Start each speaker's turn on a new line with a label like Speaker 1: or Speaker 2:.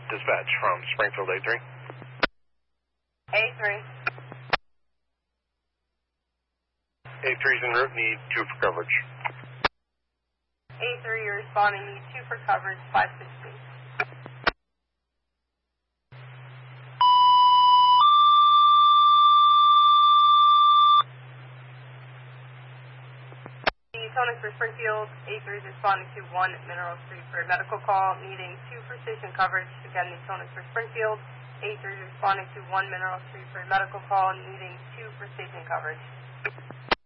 Speaker 1: Dispatch from Springfield A3.
Speaker 2: A3.
Speaker 1: A3's en route, need 2 for coverage.
Speaker 2: A3, you're responding, need 2 for coverage, 560. Tonic for Springfield, A3 is responding to 1 Mineral Street for a medical call, needing 2 precision coverage. Again, Tonic for Springfield, A3 is responding to 1 Mineral Street for a medical call, needing 2 precision coverage.